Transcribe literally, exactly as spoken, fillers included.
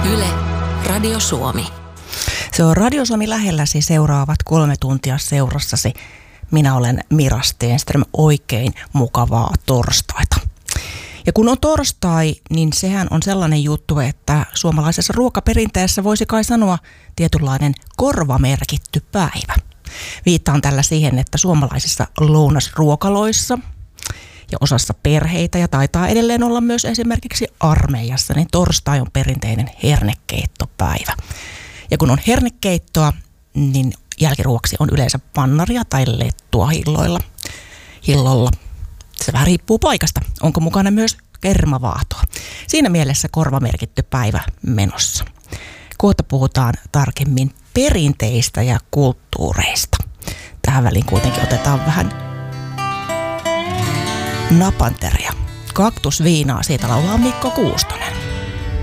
Yle, Radio Suomi. Se on Radio Suomi lähelläsi, seuraavat kolme tuntia seurassasi. Minä olen Mira Stenström, oikein mukavaa torstaita. Ja kun on torstai, niin sehän on sellainen juttu, että suomalaisessa ruokaperinteessä voisi kai sanoa tietynlainen korvamerkitty päivä. Viittaan tällä siihen, että suomalaisissa lounasruokaloissa ja osassa perheitä ja taitaa edelleen olla myös esimerkiksi armeijassa, niin torstai on perinteinen hernekeittopäivä. Ja kun on hernekeittoa, niin jälkiruoksi on yleensä pannaria tai lettua hilloilla. hillolla. Se vähän riippuu paikasta. Onko mukana myös kermavaahtoa? Siinä mielessä korvamerkitty päivä menossa. Kohta puhutaan tarkemmin perinteistä ja kulttuureista. Tähän väliin kuitenkin otetaan vähän napanteria. Kaktusviinaa, siitä laulaa Mikko Kuustonen.